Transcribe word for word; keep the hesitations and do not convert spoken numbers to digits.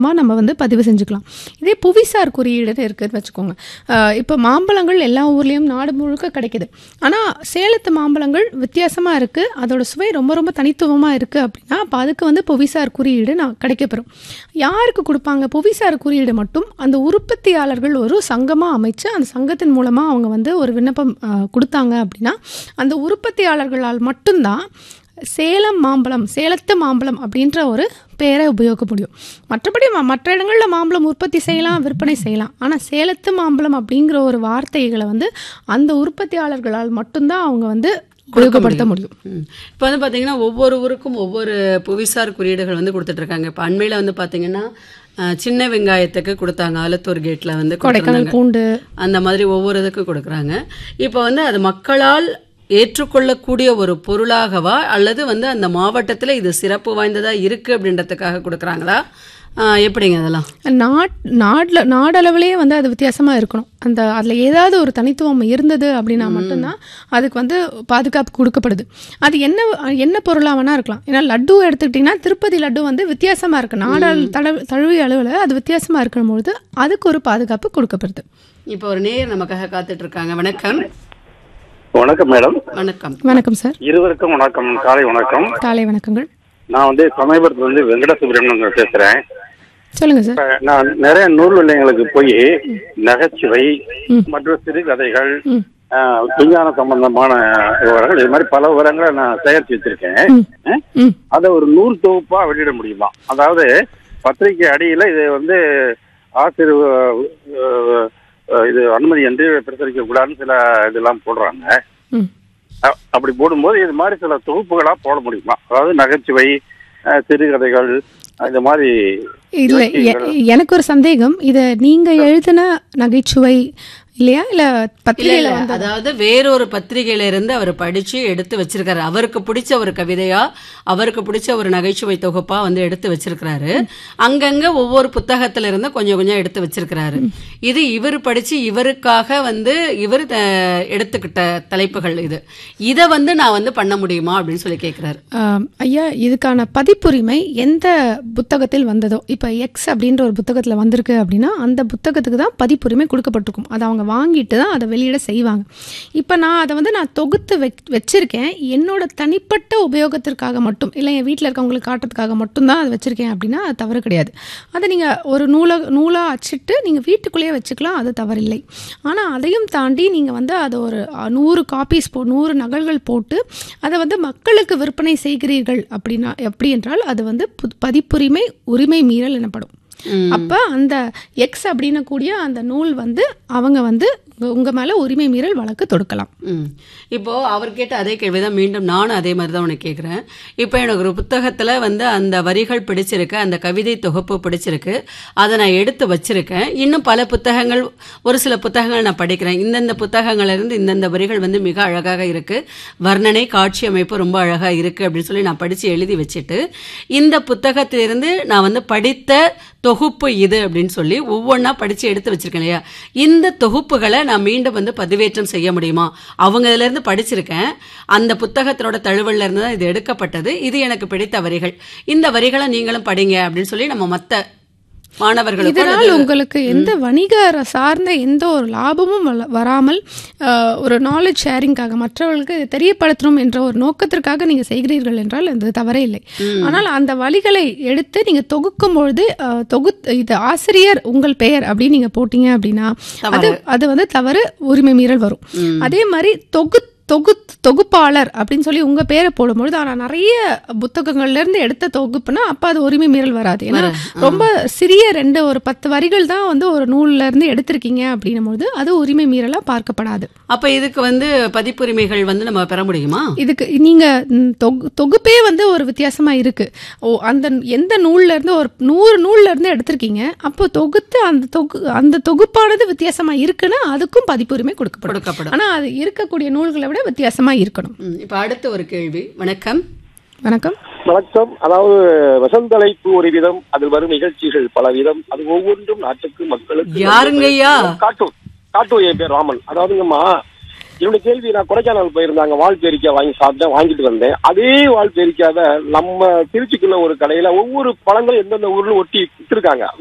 நம்ம வந்து பதிவு செஞ்சுக்கலாம். இதே புவிசார் குறியீடுன்னு இருக்குன்னு வச்சுக்கோங்க. இப்போ மாம்பழங்கள் எல்லா ஊர்லேயும் நாடு முழுக்க கிடைக்குது. ஆனால் சேலத்து மாம்பழங்கள் வித்தியாசமாக இருக்குது, அதோட சுவை ரொம்ப ரொம்ப தனித்துவமாக இருக்குது அப்படின்னா அப்போ அதுக்கு வந்து புவிசார் குறியீடு நான் கிடைக்கப்பெறும். யாருக்கு கொடுப்பாங்க? புவிசார் குறியீடு மட்டும் அந்த உற்பத்தியாளர்கள் ஒரு சங்கமாக அமைச்சு அந்த சங்கத்தின் மூலமாக அவங்க வந்து ஒரு விண்ணப்பம் கொடுத்தாங்க அப்படின்னா அந்த உற்பத்தியாளர்களால் மட்டும்தான் சேலம் மாம்பழம், சேலத்து மாம்பழம் அப்படின்ற ஒரு பேரை உபயோகிக்க முடியும். மற்றபடி மற்ற இடங்களில் மாம்பழம் உற்பத்தி செய்யலாம், விற்பனை செய்யலாம். ஆனால் சேலத்து மாம்பழம் அப்படிங்கிற ஒரு வார்த்தைகளை வந்து அந்த உற்பத்தியாளர்களால் மட்டும்தான் அவங்க வந்து உபயோகப்படுத்த முடியும். இப்போ வந்து பார்த்தீங்கன்னா ஒவ்வொரு ஊருக்கும் ஒவ்வொரு புவிசார் குறியீடுகள் வந்து கொடுத்துட்டு இருக்காங்க. இப்போ அண்மையில் வந்து பார்த்தீங்கன்னா சின்ன வெங்காயத்துக்கு கொடுத்தாங்க, ஆலத்தூர் கேட்டில் வந்து கொடைக்கானல் பூண்டு அந்த மாதிரி ஒவ்வொரு இதுக்கும் கொடுக்குறாங்க. இப்போ வந்து அது மக்களால் ஏற்றுக்கொள்ளக்கூடிய ஒரு பொருளாகவா அல்லது வந்து அந்த மாவட்டத்தில் இது சிறப்பு வாய்ந்ததா இருக்கு அப்படின்றதுக்காக கொடுக்குறாங்களா, எப்படிங்க அதெல்லாம்? நாட் நாட்டில் நாடளவிலேயே வந்து அது வித்தியாசமாக இருக்கணும். அந்த அதில் ஏதாவது ஒரு தனித்துவம் இருந்தது அப்படின்னா மட்டும்தான் அதுக்கு வந்து பாதுகாப்பு கொடுக்கப்படுது. அது என்ன என்ன பொருளாக வேணா இருக்கலாம். ஏன்னா லட்டு எடுத்துக்கிட்டிங்கன்னா திருப்பதி லட்டு வந்து வித்தியாசமாக இருக்குது, நாடால் தட தழுவிய அளவில் அது வித்தியாசமாக இருக்கும்போது அதுக்கு ஒரு பாதுகாப்பு கொடுக்கப்படுது. இப்போ ஒரு நேயர் நமக்காக காத்துட்டு இருக்காங்க. வணக்கம். வணக்கம் மேடம். வணக்கம். வணக்கம் சார். இருவருக்கும் வணக்கம், காலை வணக்கம். காலை வணக்கங்கள். நான் வந்து சமயபுரத்துல இருந்து வெங்கட சுப்பிரமணியன் பேசுறேன். சொல்லுங்க சார். நான் நிறைய நூல் நிலையங்களுக்கு போய் நகைச்சுவை மற்றும் சிறுகதைகள், விஞ்ஞான சம்பந்தமான விவரங்கள், இது மாதிரி பல விவரங்களை நான் சேகரித்து வச்சிருக்கேன். அதை ஒரு நூல் தொகுப்பா வெளியிட முடியுமா? அதாவது பத்திரிகை அடியில இது வந்து ஆசிரியர் இது அனுமதி என்று பிரசரிக்க கூடாதுன்னு சில இதெல்லாம் போடுறாங்க. அப்படி போடும்போது இது மாதிரி சில தொகுப்புகளா போட முடியுமா? அதாவது நகைச்சுவை, சிறுகதைகள், இந்த மாதிரி. இல்லை, எனக்கு ஒரு சந்தேகம். இதை நீங்க எழுதின நகைச்சுவை இல்லையா, இல்ல பத்திரிகையில? அதாவது வேறொரு பத்திரிகையில இருந்து அவர் படிச்சு எடுத்து வச்சிருக்காரு. அவருக்கு பிடிச்ச ஒரு கவிதையா, அவருக்கு பிடிச்ச ஒரு நகைச்சுவை தொகுப்பா வந்து எடுத்து வச்சிருக்கிறாரு. அங்கங்க ஒவ்வொரு புத்தகத்துல இருந்து கொஞ்சம் கொஞ்சம் எடுத்து வச்சிருக்கிறாரு. இது இவர் படிச்சு இவருக்காக வந்து இவர் எடுத்துக்கிட்ட தலைப்புகள். இது இதை வந்து நான் வந்து பண்ண முடியுமா அப்படின்னு சொல்லி கேட்கிறாரு. ஐயா, இதுக்கான பதிப்புரிமை எந்த புத்தகத்தில் வந்ததோ, இப்ப எக்ஸ் அப்படின்ற ஒரு புத்தகத்துல வந்திருக்கு அப்படின்னா அந்த புத்தகத்துக்கு தான் பதிப்புரிமை கொடுக்கப்பட்டிருக்கும். அது அவங்க வாங்கிட்டு தான் அதை வெளியிட செய்வாங்க. இப்போ நான் அதை வந்து நான் தொகுத்து வெ வச்சிருக்கேன் என்னோட தனிப்பட்ட உபயோகத்திற்காக மட்டும், இல்லை என் வீட்டில் இருக்கவங்களுக்கு காட்டுறதுக்காக மட்டும்தான் அதை வச்சுருக்கேன் அப்படின்னா அது தவறு கிடையாது. அதை நீங்கள் ஒரு நூலை நூலாக அச்சிட்டு நீங்கள் வீட்டுக்குள்ளேயே வச்சுக்கலாம், அது தவறில்லை. ஆனால் அதையும் தாண்டி நீங்கள் வந்து அதை ஒரு நூறு காப்பீஸ் போ நூறு நகல்கள் போட்டு அதை வந்து மக்களுக்கு விற்பனை செய்கிறீர்கள் அப்படின்னா எப்படி என்றால் அது வந்து பதிப்புரிமை உரிமை மீறல் எனப்படும். அப்ப அந்த எக்ஸ் அப்படின்னு கூடிய அந்த நூல் வந்து அவங்க வந்து உங்க மேல உரிமை மீறல் வழக்கு தொடுக்கலாம். இப்போ அவர் கேட்ட அதே கேள்விதான் மீண்டும் நானும் அதே மாதிரி தான் உனக்கு கேட்குறேன். இப்போ எனக்கு ஒரு புத்தகத்துல வந்து அந்த வரிகள் பிடிச்சிருக்கு, அந்த கவிதை தொகுப்பு பிடிச்சிருக்கு, அதை நான் எடுத்து வச்சிருக்கேன். இன்னும் பல புத்தகங்கள், ஒரு சில புத்தகங்கள் நான் படிக்கிறேன். இந்தந்த புத்தகங்கள்ல இருந்து இந்தந்த வரிகள் வந்து மிக அழகாக இருக்கு, வர்ணனை காட்சி அமைப்பு ரொம்ப அழகா இருக்கு அப்படின்னு சொல்லி நான் படிச்சு எழுதி வச்சுட்டு இந்த புத்தகத்திலிருந்து நான் வந்து படித்த தொகுப்பு இது அப்படின்னு சொல்லி ஒவ்வொன்றா படிச்சு எடுத்து வச்சிருக்கேன் இல்லையா, இந்த தொகுப்புகளை நான் மீண்டும் வந்து பதிவேற்றம் செய்ய முடியுமா? அவங்க இதுல இருந்து படிச்சிருக்கேன், அந்த புத்தகத்தினோட தழுவல்ல இருந்து தான் இது எடுக்கப்பட்டது, இது எனக்கு பிடித்த வரிகள், இந்த வரிகளை நீங்களும் படிங்க அப்படின்னு சொல்லி நம்ம மத்த மாணவர்களுக்கு. இதனால் உங்களுக்கு எந்த வணிக சார்ந்த எந்த ஒரு லாபமும் வராமல் ஒரு நாலேஜ் ஷேரிங்காக மற்றவர்களுக்கு தெரியப்படுத்தணும் என்ற ஒரு நோக்கத்திற்காக நீங்க செய்கிறீர்கள் என்றால் அது தவறே இல்லை. ஆனால் அந்த வழிகளை எடுத்து நீங்க தொகுக்கும் பொழுது தொகு இது ஆசிரியர் உங்கள் பெயர் அப்படின்னு நீங்க போட்டீங்க அப்படின்னா அது அது வந்து தவறு, உரிமை மீறல் வரும். அதே மாதிரி தொகு தொகு தொகுப்பாளர் அப்படின்னு சொல்லி உங்க பேரை போடும்பொழுது ஆனால் நிறைய புத்தகங்கள்ல இருந்து எடுத்த தொகுப்புனா அப்ப அது உரிமை மீறல் வராது. ஏன்னா ரொம்ப சிறிய ரெண்டு ஒரு பத்து வரிகள் தான் வந்து ஒரு நூல்ல இருந்து எடுத்திருக்கீங்க அப்படின்னும் போது அது உரிமை மீறலா பார்க்கப்படாது. அப்ப இதுக்கு வந்து பதிப்புரிமைகள் வந்து நம்ம பெற முடியுமா? இதுக்கு நீங்க தொகுப்பே வந்து ஒரு வித்தியாசமா இருக்கு. ஓ, அந்த எந்த நூல்ல இருந்து ஒரு நூறு நூல்ல இருந்து எடுத்திருக்கீங்க, அப்போ தொகுத்து அந்த தொகு அந்த தொகுப்பானது வித்தியாசமா இருக்குன்னா அதுக்கும் பதிப்புரிமை கொடுக்கப்படும். ஆனா அது இருக்கக்கூடிய நூல்களை விட வித்தியாசமா இருக்கணும். இப்ப அடுத்த ஒரு கேள்வி. வணக்கம். வணக்கம். வணக்கம். அதாவது வசந்தழைப்பு ஒரு விதம், அதில் வரும் நிகழ்ச்சிகள் பல விதம், அது ஒவ்வொன்றும் நாட்டுக்கு மக்களுக்கு. யாருங்கய்யா? காட்டூர் காட்டூர் என் பேர் ராமன். அதாவதுங்கம்மா, என்னுடைய கேள்வி, நான் கொடைக்கானல் போயிருந்தாங்க, வால் பேரிக்காய் வாங்கி சாப்பிட்டேன், வாங்கிட்டு வந்தேன். அதே வால் பேரிக்காவை நம்ம திருச்சிக்குள்ள ஒரு கடையில ஒவ்வொரு பழங்களும் எந்தெந்த ஊர்ல ஒட்டி வித்துருக்காங்க.